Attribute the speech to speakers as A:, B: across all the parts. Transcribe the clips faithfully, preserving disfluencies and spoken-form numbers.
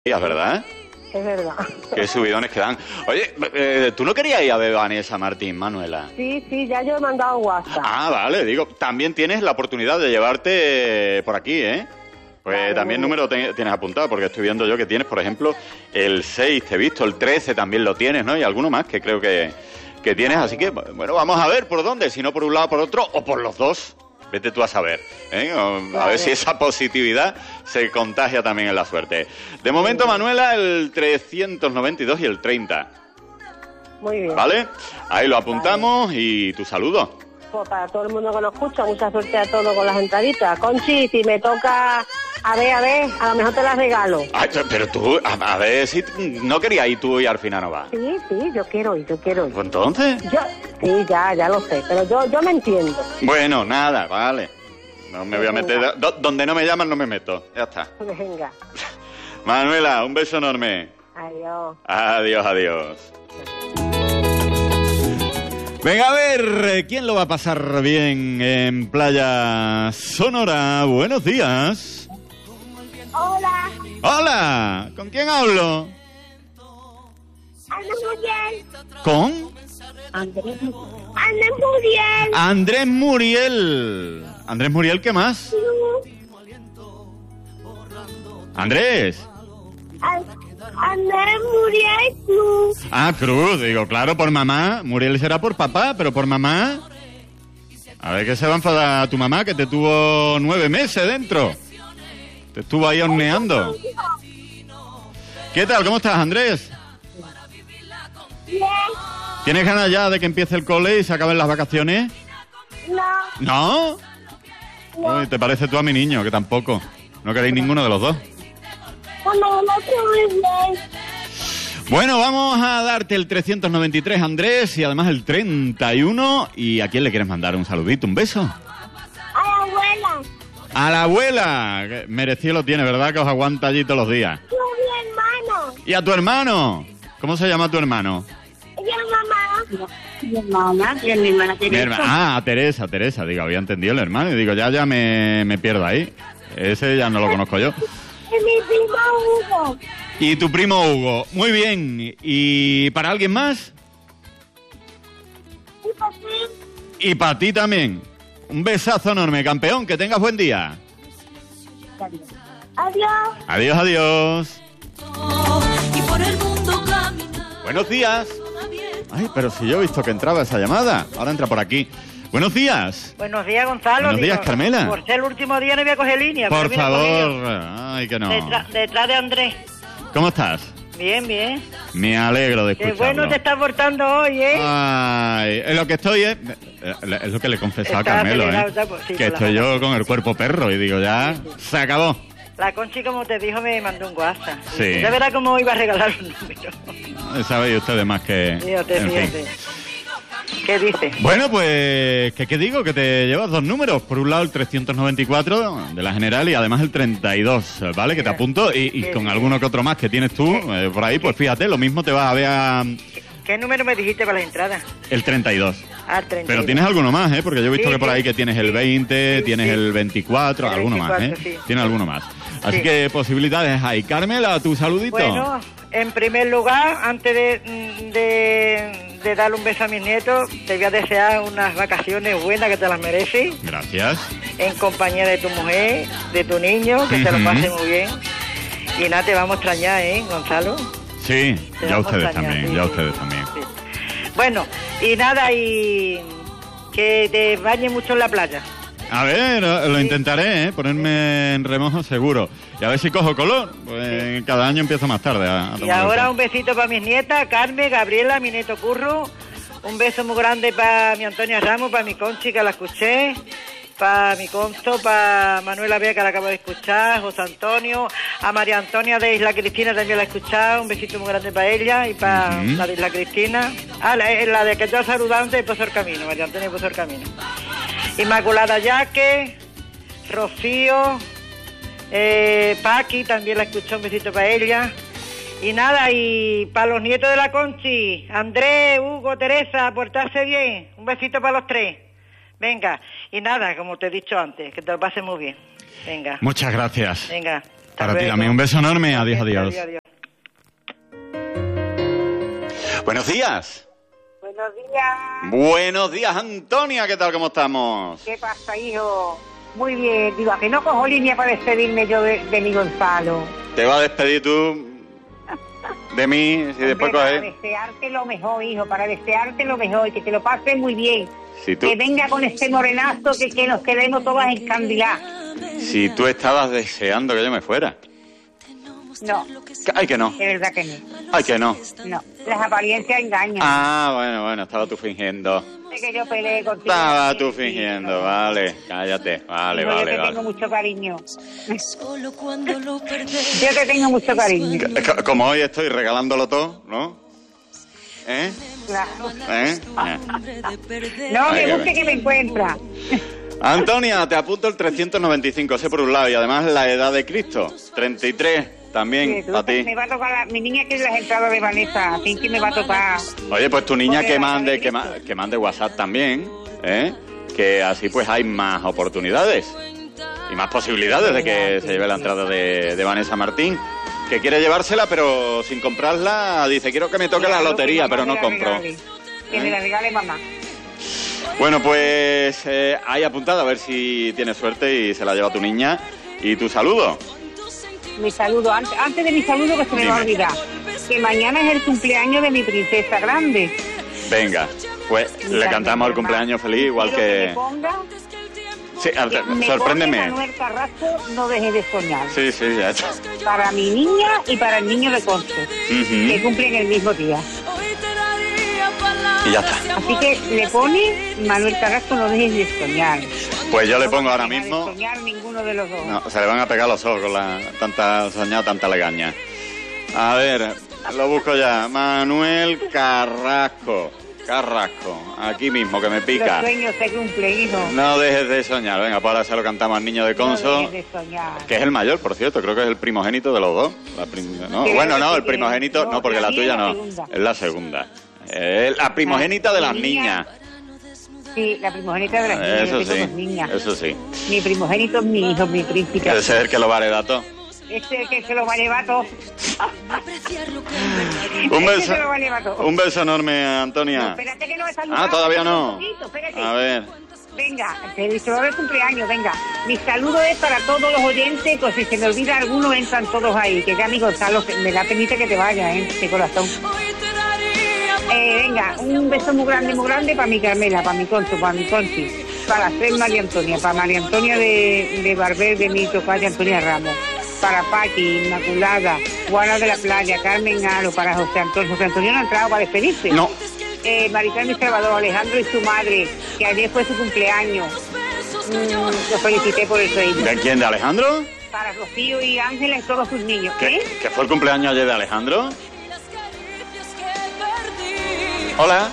A: ¿verdad?
B: Es verdad.
A: Qué subidones que dan. Oye, eh, ¿tú no querías ir a ver a Vanessa Martín, Manuela?
B: Sí, sí, ya yo he mandado WhatsApp.
A: Ah, vale, digo, también tienes la oportunidad de llevarte por aquí, ¿eh? Pues vale, también número te, tienes apuntado, porque estoy viendo yo que tienes, por ejemplo, el seis, te he visto, el trece también lo tienes, ¿no? Y alguno más que creo que, que tienes, así que, bueno, vamos a ver por dónde, si no por un lado, por otro, o por los dos. Vete tú a saber, ¿eh? O, a ver si esa positividad se contagia también en la suerte. De momento, Manuela, el trescientos noventa y dos y el treinta.
B: Muy bien.
A: ¿Vale? Ahí lo apuntamos vale. Y tu saludo.
B: Pues para todo el mundo que nos escucha, mucha suerte a todos con las entraditas. Conchi, si me toca, a ver, a ver, a lo mejor te las regalo.
A: Ay, pero tú, a, a ver, si no querías ir tú y al final no vas.
B: Sí, sí, yo quiero ir, yo quiero ir.
A: ¿Pues entonces?
B: Yo, sí, ya, ya lo sé, pero yo, yo me entiendo.
A: Bueno, nada, vale. No me voy a meter, do, donde no me llaman no me meto, ya está.
B: Venga.
A: Manuela, un beso enorme.
B: Adiós.
A: Adiós, adiós. Venga, a ver, ¿quién lo va a pasar bien en Playa Sonora? Buenos días.
C: Hola.
A: Hola, ¿con quién hablo?
C: Andrés Muriel.
A: ¿Con?
C: Andrés, Andrés Muriel.
A: Andrés Muriel. Andrés Muriel, ¿qué más? Andrés.
C: Andrés Muriel Cruz.
A: Ah, Cruz, digo, claro, por mamá. Muriel será por papá, pero por mamá. A ver, que se va a enfadar tu mamá, que te tuvo nueve meses dentro. Te estuvo ahí horneando. ¿Qué tal? ¿Cómo estás, Andrés?
C: Bien.
A: ¿Tienes ganas ya de que empiece el cole y se acaben las vacaciones?
C: No.
A: ¿No?
C: No.
A: Uy, te parece tú a mi niño, que tampoco. No queréis ninguno de los dos.
C: No, no estoy muy bien.
A: Bueno, vamos a darte el trescientos noventa y tres, Andrés, y además el treinta y uno. ¿Y a quién le quieres mandar un saludito, un beso?
C: A la abuela.
A: ¡A la abuela! Que merecido lo tiene, ¿verdad? Que os aguanta allí todos los días.
C: Yo, mi hermano.
A: ¿Y a tu hermano? ¿Cómo se llama tu hermano?
C: Yo, mamá. Mi mamá, y mi hermana Teresa.
A: Mi herma- ah, Teresa, Teresa. Digo, había entendido el hermano. Y digo, ya, ya me, me pierdo ahí. Ese ya no lo conozco yo.
C: Y mi primo Hugo.
A: Y tu primo Hugo. Muy bien. ¿Y para alguien más?
C: Y para ti.
A: Y para ti también. Un besazo enorme, campeón. Que tengas buen día.
C: Adiós.
A: Adiós, adiós.
D: Y por el mundo caminar.
A: Buenos días. Ay, pero si yo he visto que entraba esa llamada. Ahora entra por aquí. Buenos días.
E: Buenos días, Gonzalo.
A: Buenos días,
E: Digo,
A: Carmela.
E: Por ser el último día no voy a coger línea.
A: Por
E: pero mira, cogí
A: favor.
E: yo.
A: Ay, que no.
E: Detrás, detrás de Andrés.
A: ¿Cómo estás?
E: Bien, bien.
A: Me alegro de
E: Qué
A: escucharlo.
E: bueno te estás portando hoy, ¿eh?
A: Ay, en lo que estoy es... Es lo que le he confesado a
E: Está
A: Carmelo,
E: acelerado,
A: ¿eh?
E: está por- sí,
A: que
E: por la
A: estoy yo
E: mano.
A: con el cuerpo perro y digo, ya, se acabó.
E: La Conchi, como te dijo, me mandó un WhatsApp.
A: Sí.
E: Ya verás cómo iba a regalar un número.
A: Sabéis ustedes más que...
E: Fíjate,
A: en
E: fíjate.
A: fin.
E: ¿Qué dice?
A: Bueno, pues, ¿qué, ¿qué digo? Que te llevas dos números. Por un lado, el trescientos noventa y cuatro de la general y además el treinta y dos, ¿vale? Que te apunto. Y, y con alguno que otro más que tienes tú, eh, por ahí, pues fíjate, lo mismo te vas a ver a...
E: ¿Qué número me dijiste para las entradas?
A: El treinta y dos.
E: Ah, treinta.
A: Pero tienes alguno más, ¿eh? Porque yo he visto
E: Sí,
A: que por
E: sí.
A: ahí que tienes el veinte,
E: Sí,
A: tienes
E: sí.
A: el veinticuatro,
E: El
A: alguno más, ¿eh?
E: veinticuatro, sí.
A: Tienes alguno más. Así
E: Sí.
A: que posibilidades hay. Carmela, tu saludito.
E: Bueno, en primer lugar, antes de, de, de darle un beso a mis nietos, te voy a desear unas vacaciones buenas que te las mereces,
A: Gracias.
E: en compañía de tu mujer, de tu niño, que te lo
A: Ujú.
E: pase muy bien. Y nada, te vamos a extrañar, ¿eh, Gonzalo?
A: Sí,
E: Te
A: ya
E: vamos a
A: ustedes
E: extrañar,
A: también,
E: sí,
A: ya
E: sí.
A: ustedes también.
E: Sí. Bueno, y nada, y que te bañes mucho en la playa.
A: A ver, lo intentaré, ¿eh? Ponerme en remojo seguro. Y a ver si cojo color. Pues cada año empiezo más tarde a, a
E: Y
A: tomar el
E: ahora
A: sol.
E: un besito para mis nietas, Carmen, Gabriela, mi nieto Curro. Un beso muy grande para mi Antonia Ramos, para mi Conchi, que la escuché. Para mi Consto, para Manuela Bea, que la acabo de escuchar. José Antonio. A María Antonia de Isla Cristina también la he escuchado. Un besito muy grande para ella y para
A: Ujú.
E: la de Isla Cristina. Ah, la, la de que yo saludante de Pozo del Camino, María Antonia de Pozo del Camino. Inmaculada Yaque, Rocío, eh, Paqui, también la escuchó, un besito para ella. Y nada, y para los nietos de la Conchi, Andrés, Hugo, Teresa, portarse bien, un besito para los tres. Venga, y nada, como te he dicho antes, que te lo pases muy bien. Venga,
A: Muchas gracias.
E: venga.
A: Para ti
E: luego.
A: también un beso enorme. Adiós, adiós.
E: Adiós, adiós.
A: Buenos días.
B: Buenos días.
A: Buenos días, Antonia. ¿Qué tal? ¿Cómo estamos?
B: ¿Qué pasa, hijo? Muy bien. Digo, ¿a que no cojo línea para despedirme yo de, de mi Gonzalo?
A: Te vas a despedir tú de mí si después
B: Hombre, para
A: coges.
B: desearte lo mejor, hijo, para desearte lo mejor y que te lo pases muy bien.
A: Si tú,
B: Que venga con este morenazo que, que nos quedemos todas encandiladas.
A: si tú estabas deseando que yo me fuera.
B: No,
A: Ay, que no.
B: de verdad que no.
A: Ay, que no.
B: No, las apariencias engañan.
A: Ah, bueno, bueno, estaba tú fingiendo.
B: Sé que yo peleé contigo.
A: Estaba tú fingiendo, vale. Cállate, vale,
B: Hijo,
A: vale,
B: yo te tengo
A: vale.
B: mucho cariño.
D: Solo cuando lo perdés.
B: Yo te tengo mucho cariño.
A: Co- Como hoy estoy regalándolo todo, ¿no? ¿Eh?
B: Claro.
A: ¿Eh? Eh.
D: De perder.
B: No,
A: Ay,
B: me
A: qué
B: busque que me encuentra.
A: Antonia, te apunto el trescientos noventa y cinco, sé por un lado, y además la edad de Cristo, treinta y tres, también,
B: Sí, tú-
A: a ti.
B: Me va a tocar la, mi niña quiere las entradas de Vanessa, así que me va a tocar.
A: Oye, pues tu niña
B: Porque
A: que
B: la
A: mande,
B: edad de
A: que, ma-
B: Cristo.
A: que mande WhatsApp también, ¿eh? Que así pues hay más oportunidades y más posibilidades de que se lleve la entrada de, de Vanessa Martín, que quiere llevársela pero sin comprarla, dice, quiero que me toque la
B: Claro,
A: lotería,
B: que
A: pero
B: mamá
A: no
B: me la
A: compro.
B: regale, Que me la regale mamá.
A: Bueno, pues eh, ahí apuntada, a ver si tienes suerte y se la lleva tu niña. Y tu saludo.
B: Mi saludo, antes, antes de mi saludo que se me va a
A: Dime.
B: olvidar, que mañana es el cumpleaños de mi princesa grande.
A: Venga, pues le
B: Mira,
A: cantamos el
B: mi hermano.
A: cumpleaños feliz, igual
B: Quiero
A: que...
B: me ponga,
A: Sí, a-
B: que me
A: sorpréndeme.
B: ponga Manuel Carrasco, no dejes de soñar.
A: Sí, sí, ya está.
B: Para mi niña y para el niño de Conce, que
A: Ujú.
B: cumplen el mismo día.
A: Y ya está.
B: Así que le pone Manuel Carrasco, no dejes de soñar.
A: Pues yo le
B: No
A: pongo ahora
B: deja de
A: mismo...
B: soñar ninguno de los dos.
A: No, se le van a pegar los ojos con la tanta soñada, tanta legaña. A ver, lo busco ya. Manuel Carrasco. Carrasco, aquí mismo, que me
B: Los
A: pica.
B: sueños se cumplen, hijo.
A: No dejes de soñar. Venga, pues ahora se lo cantamos al niño de
B: No
A: Conso,
B: dejes de soñar.
A: que es el mayor, por cierto. Creo que es el primogénito de los dos. La prim- no,
B: Creo
A: bueno,
B: que
A: no,
B: sí
A: el
B: que-
A: primogénito,
B: no,
A: no, porque
B: la
A: la
B: mía
A: tuya
B: es la
A: no.
B: segunda.
A: Es la segunda. Es la primogénita de las
B: Mi niña-
A: niñas.
B: Sí, la primogénita de las niñas.
A: Eso
B: Yo tengo
A: sí,
B: dos niñas.
A: eso sí.
B: Mi primogénito es mi hijo, mi príncipe.
A: Ese es el que lo va a heredar todo.
B: Este es el que se lo va a llevar todo.
D: Apreciar lo que en verdad
A: Un
B: Este
A: beso,
B: se lo va a llevar todo.
A: un beso enorme, Antonia.
B: Espérate que no me saludado.
A: Ah, todavía no.
B: Un poquito, espérate.
A: A ver.
B: Venga, te he dicho de cumpleaños, venga. Mi saludo es para todos los oyentes, pues si se me olvida alguno, entran todos ahí. Que ya mi Gonzalo, que me da penita que te vaya, ¿eh? De corazón. Eh, venga, un beso muy grande, muy grande para mi Carmela, para mi Conso, para mi Conchi, para hacer María Antonia, para María Antonia de, de Barber, de mi tocaya Antonia Ramos, para Paqui, Inmaculada, Juana de la Playa, Carmen Aro, para José Antonio. José Antonio no ha entrado para despedirse.
A: No.
B: Eh, Maricarmen Salvador, Alejandro y su madre, que ayer fue su cumpleaños. Mm, lo felicité por el Facebook.
A: ¿De quién? ¿De Alejandro?
B: Para Rocío y Ángela y todos sus niños.
A: ¿Qué,
B: ¿Eh?
A: ¿Que fue el cumpleaños ayer de Alejandro? Hola.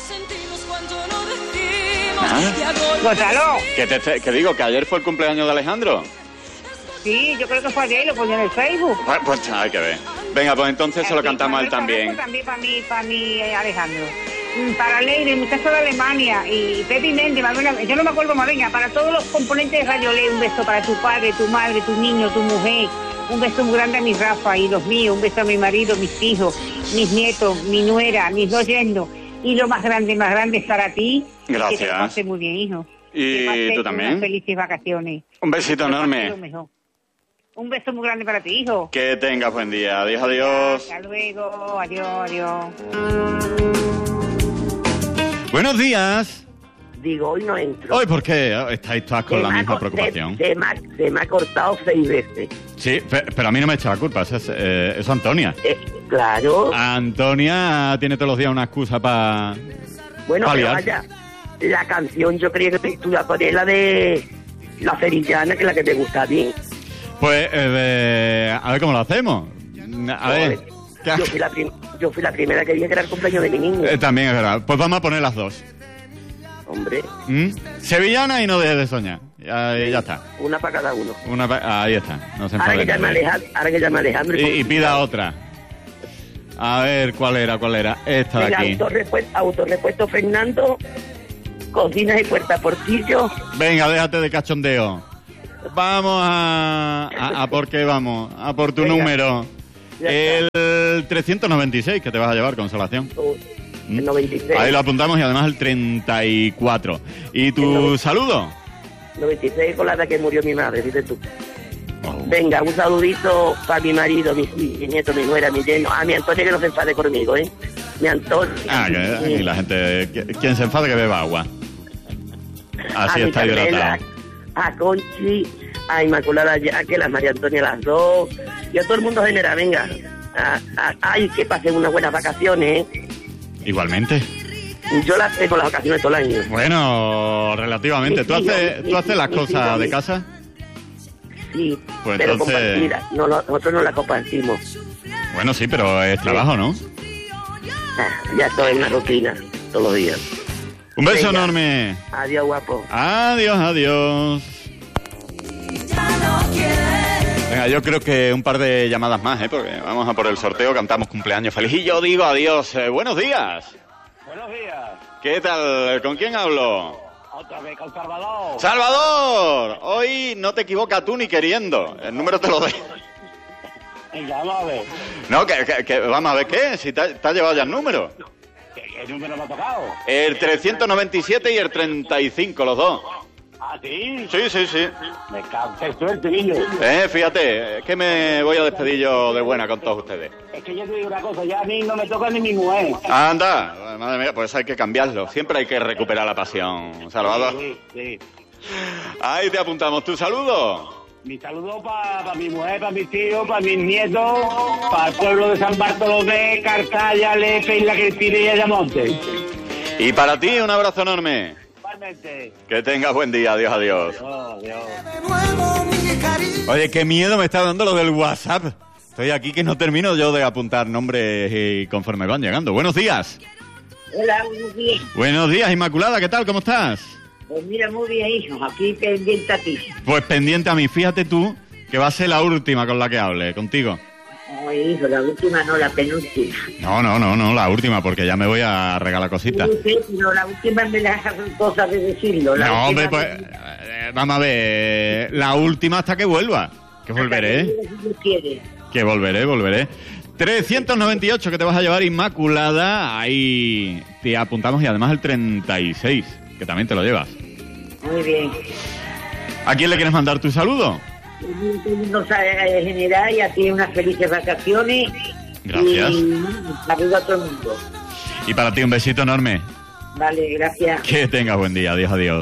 A: Ah,
B: Gonzalo,
A: que, te, te- que digo que ayer fue el cumpleaños de Alejandro.
B: sí, yo creo que fue ayer, lo ponía en el Facebook.
A: Pues, pues hay que ver. Venga, pues entonces se lo
B: Así,
A: cantamos a él
B: Manuel
A: también.
B: Carrasco También para mí, para mí eh, Alejandro. Mm, Para Leire, el muchacho de Alemania, y Pepi Méndez, Manuela, yo no me acuerdo más, venga, para todos los componentes de Radio Ley, un beso para tu padre, tu madre, tu niño, tu mujer, un beso muy grande a mi Rafa y los míos, un beso a mi marido, mis hijos, mis nietos, mi nuera, mis dos yernos, y lo más grande, más grande es para ti.
A: Gracias.
B: Que te pases muy bien, hijo.
A: Y
B: Que pases
A: tú también.
B: unas felices vacaciones.
A: Un besito
B: Que pases
A: enorme.
B: lo mejor. Un beso muy grande para ti, hijo.
A: Que tengas buen día. Adiós, adiós.
B: Hasta luego, adiós, adiós.
A: Buenos días.
F: Digo, hoy no entro.
A: Hoy, ¿por qué? Estáis todas con
F: Se
A: la
F: me ha
A: misma
F: co-
A: preocupación.
F: Se, se me ha, se me ha cortado seis veces.
A: Sí, pe- pero a mí no me echa la culpa. Eso es, eh, eso es Antonia.
F: Eh, claro.
A: Antonia tiene todos los días una excusa para...
F: bueno,
A: pa'
F: pero
A: liarse.
F: vaya, la canción yo creía que te- tú la ponías la de La Cerillana, que es la que te gusta a ti.
A: Pues, eh, a ver cómo lo hacemos. A ver.
F: Joder,
A: ¿qué ha-
F: Yo fui, la prim- yo fui la primera que dije que era el cumpleaños de mi niño.
A: Eh, también es verdad. Pues vamos a poner las dos.
F: Hombre,
A: ¿Mm? Sevillana y no dejes de soñar. Ya, ya está.
F: una para cada uno.
A: Una pa- ahí está. No se
F: Ahora que
A: enfade
F: llame
A: nadie.
F: Alejandro, ahora que llame Alejandro.
A: y, y pida otra. A ver, ¿cuál era? ¿Cuál era? Esta de
F: El
A: aquí.
F: autorrepuesto, autorrepuesto Fernando, cocinas y puerta portillo.
A: Venga, déjate de cachondeo. vamos a, a, a por qué vamos, a por tu
F: Venga.
A: número.
F: Ya
A: El trescientos noventa y seis que te vas a llevar, Consolación.
F: El noventa y seis.
A: Ahí lo apuntamos y además el treinta y cuatro. ¿Y tu saludo?
F: noventa y seis con la de que murió mi madre, dices tú.
A: Oh.
F: Venga, un saludito para mi marido, mi, mi nieto, mi nuera, mi yerno. A mi Antonio que no se enfade conmigo, ¿eh? Mi Antonio.
A: Ah, que aquí la gente... que- Quien se enfade que beba agua. Así
F: a mi
A: está
F: Carmela,
A: hidratado.
F: a Conchi, a Inmaculada Yaque, a María Antonia las dos, y a todo el mundo general, venga. A, a, ay, que pasen unas buenas vacaciones, ¿eh?
A: Igualmente.
F: Yo las tengo las vacaciones todo el año.
A: Bueno, relativamente. ¿Tú haces, ¿tú haces las cosas de casa?
F: Sí,
A: Pues
F: pero
A: entonces-
F: compartida. No, no, nosotros no la compartimos.
A: Bueno, sí, pero es trabajo, ¿no?
F: Ah, ya esto es una rutina, todos los días.
A: Un beso
F: Venga.
A: enorme.
F: Adiós, guapo.
A: Adiós, adiós. Venga, yo creo que un par de llamadas más, ¿eh? Porque vamos a por el sorteo, cantamos cumpleaños feliz. Y yo digo adiós. Eh, buenos días.
G: Buenos días.
A: ¿Qué tal? ¿Con quién hablo?
G: Otra vez con Salvador.
A: ¡Salvador! Hoy no te equivocas tú ni queriendo. El número te lo doy.
G: Venga, vamos a ver.
A: No, que, que- que- vamos a ver qué. Si te, te has llevado ya el número.
G: ¿Qué, qué número me ha tocado?
A: El trescientos noventa y siete y el treinta y cinco, los dos.
G: ¿Ah, sí?
A: Sí, sí, sí.
G: Me cago, qué suerte, niño.
A: Eh, fíjate, es que me voy a despedir yo de buena con todos ustedes.
G: Es que yo te digo una cosa, ya a mí no me toca ni mi mujer.
A: Anda, madre mía, pues hay que cambiarlo. Siempre hay que recuperar la pasión, Salvador.
G: Sí, sí.
A: Ahí te apuntamos tu saludo.
G: Mi saludo para mi mujer, para mis tíos, para mis nietos, para el pueblo de San Bartolomé, Cartaya, Lepe, Isla Cristina y Ayamonte.
A: Y para ti, un abrazo enorme.
G: Igualmente.
A: Que tengas buen día, adiós, adiós.
G: Oh, Dios.
A: Oye, qué miedo me está dando lo del WhatsApp. Estoy aquí que no termino yo de apuntar nombres y conforme van llegando. Buenos días.
B: Hola, muy bien.
A: Buenos días, Inmaculada, ¿qué tal? ¿Cómo estás?
B: Pues mira, muy bien, hijo. Aquí pendiente a ti.
A: Pues pendiente a mí, fíjate tú que va a ser la última con la que hable, contigo.
B: Ay, hijo, la última no, la penúltima.
A: No, no, no, no, la última, porque ya me voy a regalar cositas.
B: No sé, pero la última me la hacen cosas de decirlo. La
A: No, hombre,
B: última
A: pues eh, vamos a ver, la última hasta que vuelva. Que volveré,
B: Si Dios quiere.
A: que volveré, volveré. trescientos noventa y ocho que te vas a llevar, Inmaculada, ahí te apuntamos y además el treinta y seis, que también te lo llevas.
B: Muy bien.
A: ¿A quién le quieres mandar tu saludo?
B: Todo el mundo sabe generar y a ti unas felices vacaciones.
A: Gracias.
B: Y bueno, saludo a todo el mundo.
A: Y para ti un besito enorme.
B: Vale, gracias.
A: Que tengas buen día, adiós, adiós.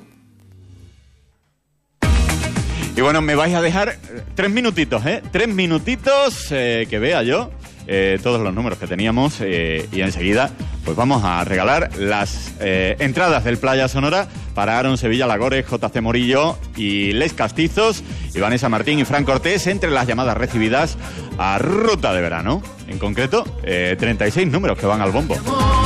A: Y bueno, me vais a dejar eh, tres minutitos, ¿eh? Tres minutitos eh, que vea yo eh, todos los números que teníamos eh, y enseguida pues vamos a regalar las eh, entradas del Playa Sonora para Aaron Sevilla Lagores, J C Morillo y Les Castizos, y Vanessa Martín y Fran Cortés entre las llamadas recibidas a Ruta de Verano. En concreto, eh, treinta y seis números que van al bombo.